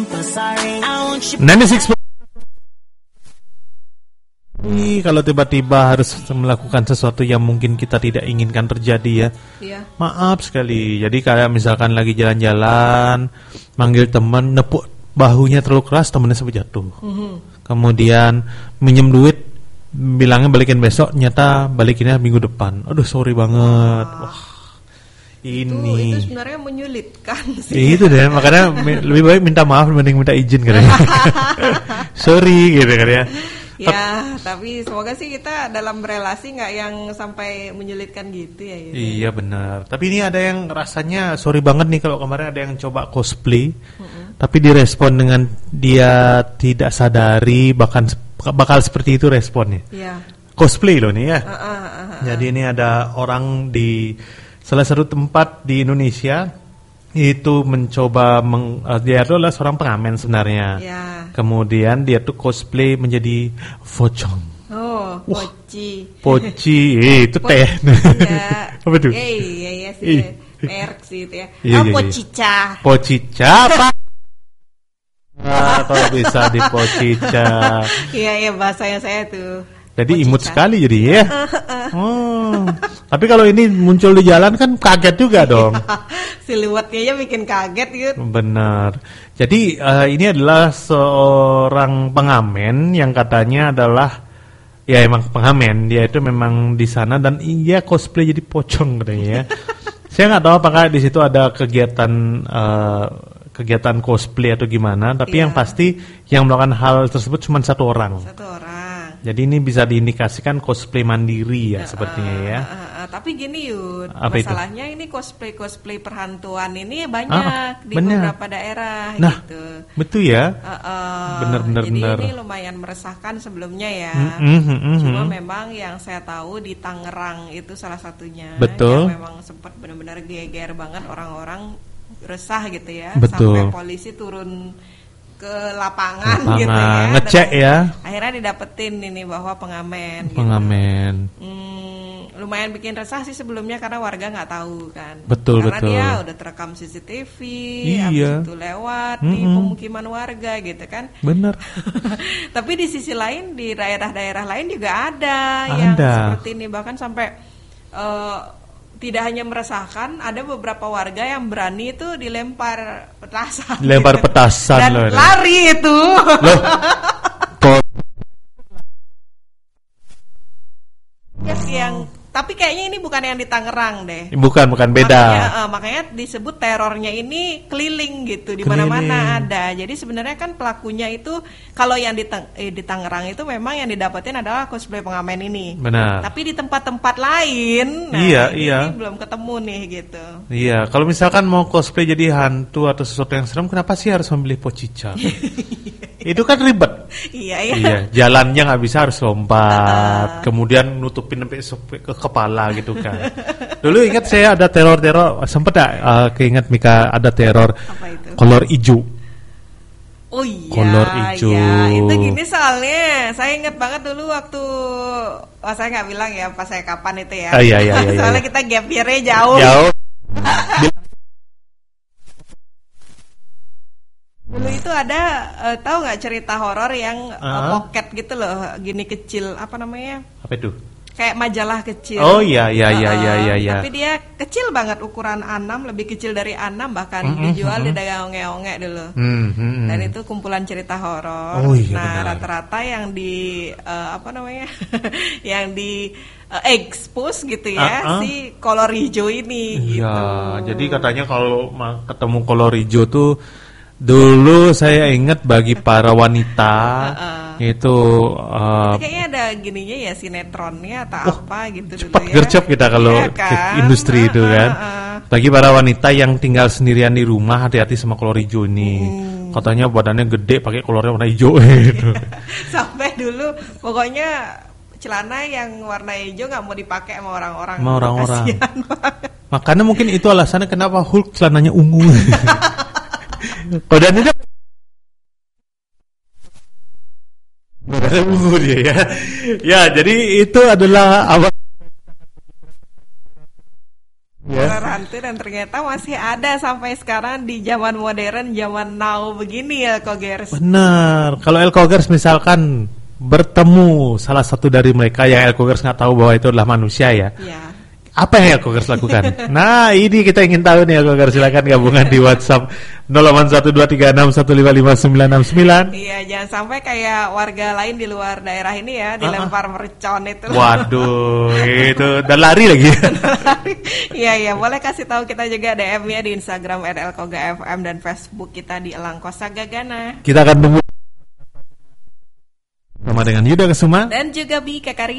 96. Kalau tiba-tiba harus melakukan sesuatu yang mungkin kita tidak inginkan terjadi ya. Iya. Maaf sekali. Jadi kayak misalkan lagi jalan-jalan, manggil teman, nepuk bahunya terlalu keras, temannya sampai jatuh. Kemudian minjem duit, bilangnya balikin besok, nyata balikinnya minggu depan. Aduh, sorry banget. Wah. Ini itu sebenarnya menyulitkan sih. Itu deh, makanya lebih baik minta maaf dibanding minta izin katanya. Sorry gitu kan ya. Ya, tapi semoga sih kita dalam relasi nggak yang sampai menyulitkan gitu ya. Gitu. Iya benar. Tapi ini ada yang rasanya sorry banget nih kalau kemarin ada yang coba cosplay, tapi direspon dengan dia tidak sadari bahkan bakal seperti itu responnya. Iya. Cosplay loh nih ya. Jadi ini ada orang di salah satu tempat di Indonesia itu mencoba dia adalah seorang pengamen sebenarnya. Ya. Kemudian dia tuh cosplay menjadi pocong. Oh, poci. Poci, itu teh. Apa tuh? Iya sih. Merek sih itu ya. Pocica. Pocica apa? Kalau bisa di pocica. Iya bahasanya saya tuh. Jadi imut sekali jadi ya. Tapi kalau ini muncul di jalan kan kaget juga dong. Siluetnya aja bikin kaget gitu. Benar. Jadi ini adalah seorang pengamen yang katanya adalah ya emang pengamen. Dia itu memang di sana dan dia cosplay jadi pocong katanya ya. Saya nggak tahu apakah di situ ada kegiatan cosplay atau gimana. Tapi yang pasti yang melakukan hal tersebut cuma satu orang. Jadi ini bisa diindikasikan cosplay mandiri ya sepertinya ya. Tapi gini Yud, itu? masalahnya ini cosplay perhantuan ini banyak di beberapa daerah gitu. Betul ya. Benar. Jadi ini lumayan meresahkan sebelumnya ya. Cuma memang yang saya tahu di Tangerang itu salah satunya. Betul. Yang memang sempat benar-benar geger banget orang-orang resah gitu ya. Betul. Sampai polisi turun ke lapangan gitu ya, ngecek ya. Akhirnya didapetin ini bahwa pengamen. Lumayan bikin resah sih sebelumnya karena warga nggak tahu kan. Karena dia udah terekam CCTV, habis itu lewat di pemukiman warga gitu kan. Bener. Tapi di sisi lain di daerah-daerah lain juga ada yang seperti ini, bahkan sampai tidak hanya meresahkan, ada beberapa warga yang berani itu dilempar petasan. Dilempar petasan dan loh. Lari itu. Loh. Yang tapi kayaknya ini bukan yang di Tangerang deh. Bukan beda. Makanya disebut terornya ini keliling gitu, di mana-mana ada. Jadi sebenarnya kan pelakunya itu kalau yang di Tangerang itu memang yang didapetin adalah cosplay pengamen ini. Benar. Tapi di tempat-tempat lain, ini belum ketemu nih gitu. Iya, kalau misalkan mau cosplay jadi hantu atau sesuatu yang serem, kenapa sih harus memilih pocica? Itu kan ribet. Iya. Jalannya nggak bisa, harus lompat, kemudian nutupin sampai ke kepala gitu kan. Dulu ingat saya ada teror, sempet keinget Mika ada teror kolor hijau. Oh iya. Kolor hijau. Ya, itu gini soalnya saya ingat banget dulu waktu saya nggak bilang ya pas saya kapan itu ya. Iya. Soalnya kita gap year-nya jauh. Dulu itu ada tahu nggak cerita horor yang pocket gitu loh, gini kecil, apa namanya? Apa itu? Kayak majalah kecil. Oh iya. Tapi dia kecil banget, ukuran A6, lebih kecil dari A6 bahkan. Dijual di dagang onge-onge dulu. Dan itu kumpulan cerita horor. Oh, iya, nah, rata-rata yang di yang di expose gitu ya si kolor hijau ini. Iya, gitu. Jadi katanya kalau ketemu kolor hijau tuh dulu saya ingat bagi para wanita itu kayaknya ada gininya ya, sinetronnya atau apa gitu cepat dulu ya. Gercep kita kalau ke industri itu kan. Bagi para wanita yang tinggal sendirian di rumah, hati-hati sama kolor hijau ini. Katanya badannya gede pakai kolornya warna hijau gitu. Sampai dulu pokoknya celana yang warna hijau nggak mau dipakai sama orang-orang. Makanya mungkin itu alasannya kenapa Hulk celananya ungu. Badannya ungu dia ya. Ya, jadi itu adalah awal horor hantu, dan ternyata masih ada sampai sekarang di zaman modern, zaman now begini ya, Elkogers. Benar. Kalau Elkogers misalkan bertemu salah satu dari mereka yang Elkogers nggak tahu bahwa itu adalah manusia ya. Apa yang Elkogers lakukan? Nah, ini kita ingin tahu nih Elkogers, silakan gabungan di WhatsApp 081236155969. Iya, jangan sampai kayak warga lain di luar daerah ini ya, dilempar mercon itu. Waduh, itu dan lari lagi. Iya, boleh kasih tahu kita juga DM-nya di Instagram @elkogafm dan Facebook kita di Elang Kosa Gagana. Kita akan tunggu sama dengan Yuda Kesuma dan juga Bi Kakari.